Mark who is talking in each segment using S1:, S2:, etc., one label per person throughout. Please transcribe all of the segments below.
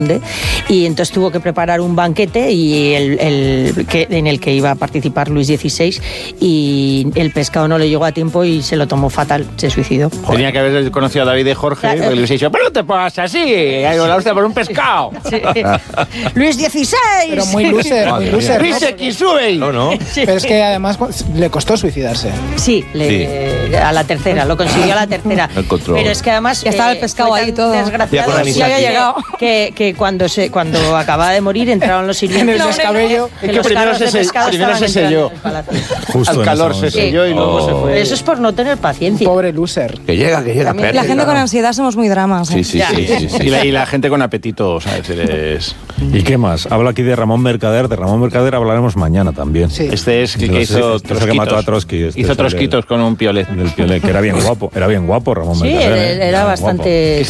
S1: y entonces tuvo que preparar un banquete y en el que iba a participar Luis XVI, y el pescado no le llegó a tiempo y se lo tomó fatal, se suicidó.
S2: Tenía que haber conocido a David de Jorge, porque le hubiese dicho, pero no te pongas así, hay la hostia por un pescado.
S1: Sí. Luis XVI.
S3: Pero muy loser, muy loser.
S2: Luis X, sube.
S4: No.
S1: Sí.
S3: Pero es que además le costó suicidarse.
S1: Sí, a la tercera, lo consiguió a la tercera. Pero es que además
S5: ya estaba el pescado ahí todo.
S1: Desgraciado,
S4: ya había
S5: llegado.
S1: Que cuando acababa de morir entraron los sirvientes.
S3: En el descabello.
S2: Es que primero se selló.
S6: Justo
S2: al calor se selló y luego se fue.
S1: Eso es por no tener paciencia.
S3: Pobre loser.
S4: Que llega.
S5: La gente con ansiedad somos muy dramas.
S4: Sí.
S2: Y la gente con apetito, ¿sabes?
S6: ¿Y qué más? Habla aquí de Ramón Mercader. De Ramón Mercader hablaremos mañana también.
S3: Sí.
S2: Este es que hizo
S6: Este es el que mató a Trotsky.
S2: Hizo trosquitos con un piolet.
S6: Del piolet, que era bien guapo. Era bien guapo Ramón Mercader.
S1: Sí, era bastante...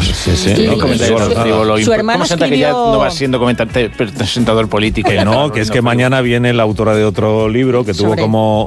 S1: Su hermano
S2: ¿Cómo se nota que ya no va siendo presentador político?
S6: Que no, que es que mañana viene la autora de otro libro que tuvo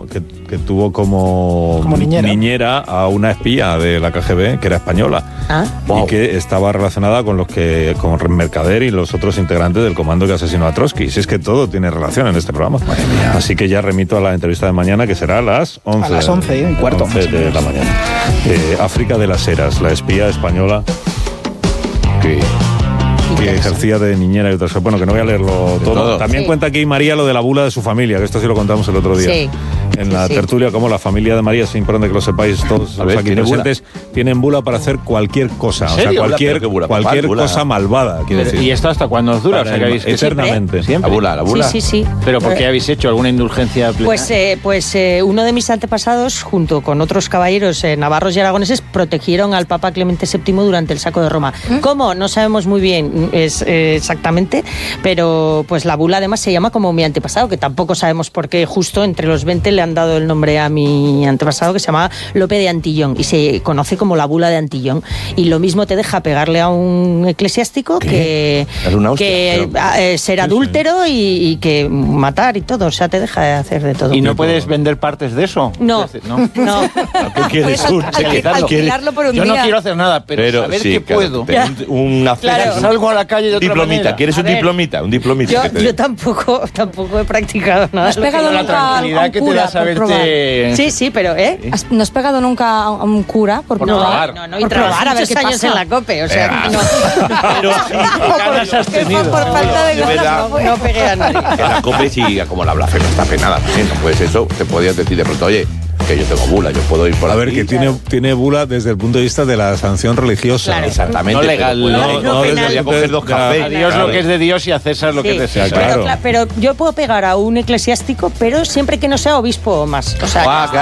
S6: como niñera a una espía de la KGB que era española y que estaba relacionada con con Mercader y los otros integrantes del comando que asesinó a Trotsky. Si es que todo tiene relación en este programa. Así que ya remito a la entrevista de mañana, que será a las 11.
S3: A las 11:15.
S6: 11 de la mañana. África de las Heras, la espía española que ejercía de niñera y otras cosas. Bueno, que no voy a leerlo todo. También cuenta aquí María lo de la bula de su familia, que esto sí lo contamos el otro día.
S1: Sí.
S6: En la tertulia, como la familia de María, es importante que lo sepáis todos los aquí presentes, tienen bula para hacer cualquier cosa. O sea, cualquier cosa malvada, quiero decir.
S2: ¿Y esto hasta cuándo os dura? O sea, que habéis
S6: eternamente.
S2: ¿Siempre?
S4: La bula.
S1: Sí.
S2: ¿Pero por qué habéis hecho alguna indulgencia plena?
S1: Pues uno de mis antepasados, junto con otros caballeros navarros y aragoneses, protegieron al Papa Clemente VII durante el saco de Roma. ¿Cómo? No sabemos muy bien exactamente, pero pues la bula además se llama como mi antepasado, que tampoco sabemos por qué justo entre los 20 le han dado el nombre a mi antepasado, que se llamaba Lope de Antillón, y se conoce como la bula de Antillón. Y lo mismo te deja pegarle a un eclesiástico que ser adúltero y que matar y todo. O sea, te deja hacer de todo.
S2: ¿Y no puedes vender partes de eso?
S1: No.
S6: ¿Qué quieres?
S5: Alquilarlo por un
S2: Yo
S5: día.
S2: no quiero hacer nada, pero saber que puedo.
S4: Una
S2: Salgo a la calle de otra
S4: diplomita.
S2: manera.
S4: ¿Quieres un diplomita? Un diplomita.
S1: Yo tampoco he practicado nada.
S5: ¿No has pegado
S2: La
S5: nunca a
S2: tranquilidad
S5: un
S2: que te
S5: cura
S2: da
S5: por
S2: saberte...
S5: probar?
S1: Sí, pero
S5: ¿No has pegado nunca a un cura por probar?
S1: No, y trabajar a ver qué años en la COPE, o sea, no.
S2: Pero ganas has tenido.
S5: Por falta de ganas
S1: No pegué a nadie.
S4: Que la COPE siga como la blasfema está penada. Pues eso, te podías decir de pronto, oye, que yo tengo bula, yo puedo ir por
S6: A
S4: aquí.
S6: ver, que tiene bula desde el punto de vista de la sanción religiosa.
S1: Claro.
S4: Exactamente.
S2: No legal.
S6: No
S4: desde
S6: desde
S4: a coger dos cafés.
S2: A Dios lo que es de Dios y a César lo que es de César.
S6: claro.
S1: Pero yo puedo pegar a un eclesiástico, pero siempre que no sea obispo o más. O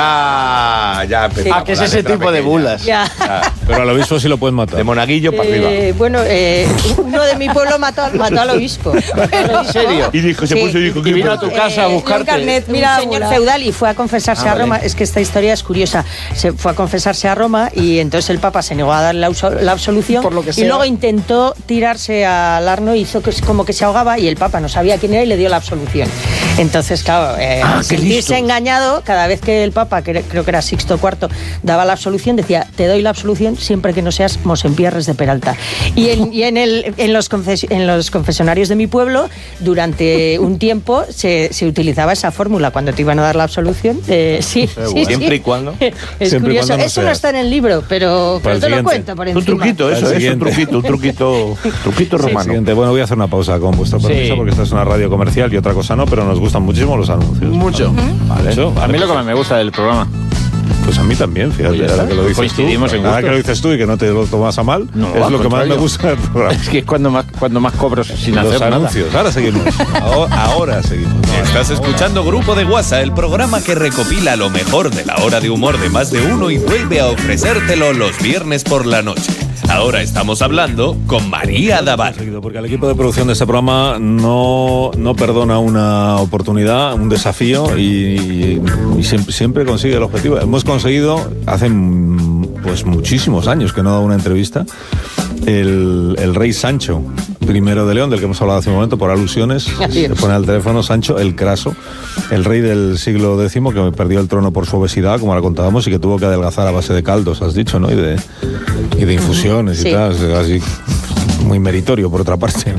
S1: sea,
S4: Ya empezamos.
S2: que es
S4: la
S2: ese
S4: letra
S2: tipo de
S4: pequeña.
S2: bulas.
S1: ya.
S6: Pero al obispo sí lo pueden matar.
S4: De monaguillo para arriba.
S1: Bueno, uno de mi pueblo mató al obispo.
S2: ¿En serio?
S4: Y dijo, se
S1: Sí.
S4: puso y dijo
S2: Y vino a tu casa a
S5: Un
S2: buscarte.
S5: carnet,
S1: Un
S5: mira,
S1: señor
S5: bula.
S1: feudal y fue a confesarse a Roma.
S2: vale.
S1: Es que esta historia es curiosa. Se fue a confesarse a Roma y entonces el Papa se negó a darle la absolución.
S3: Por lo que
S1: y
S3: sea.
S1: luego intentó tirarse al Arno, hizo como que se ahogaba y el Papa no sabía quién era y le dio la absolución. Entonces, claro, sentirse engañado, cada vez que el Papa, que creo que era Sixto IV, daba la absolución, decía, te doy la absolución siempre que no seas Mosempierres de Peralta. Y en los confesionarios de mi pueblo, durante un tiempo se utilizaba esa fórmula cuando te iban a dar la absolución. Sí.
S4: Siempre y cuando.
S1: Es
S6: Siempre y
S1: curioso.
S6: cuando no
S1: Eso no
S6: seas.
S1: está en el libro, pero
S6: Para el
S1: te lo
S6: siguiente.
S1: cuento por
S4: Un
S1: encima.
S4: truquito, eso
S6: Al
S4: es un
S6: siguiente.
S4: truquito romano.
S6: Siguiente. Bueno, voy a hacer una pausa con vuestro permiso, porque esta es una radio comercial y otra cosa no, pero nos gustan muchísimo los anuncios.
S2: Mucho.
S6: Vale.
S2: A mí lo que más me gusta del programa.
S6: Pues a mí también, fíjate,
S2: Oye,
S6: ahora que lo dices
S2: coincidimos
S6: tú,
S2: en
S6: ahora
S2: gustos.
S6: que lo dices tú y que no te lo tomas a mal,
S2: No,
S6: es
S2: al
S6: lo que más me
S2: contrario.
S6: gusta del programa.
S2: Es que es cuando más cobro sin
S6: Los
S2: hacer
S6: anuncios. Ahora seguimos. Ahora seguimos.
S7: Estás escuchando Grupo de WhatsApp, el programa que recopila lo mejor de la hora de humor de más de uno y vuelve a ofrecértelo los viernes por la noche. Ahora estamos hablando con María Davar.
S6: Porque el equipo de producción de este programa no perdona una oportunidad, un desafío y siempre consigue el objetivo. Hemos conseguido, hace pues muchísimos años que no da una entrevista, el rey Sancho I de León, del que hemos hablado hace un momento, por alusiones, se pone al teléfono Sancho el Craso, el rey del siglo X, que perdió el trono por su obesidad, como la contábamos, y que tuvo que adelgazar a base de caldos, has dicho, ¿no? Y de infusiones y tal, así muy meritorio, por otra parte.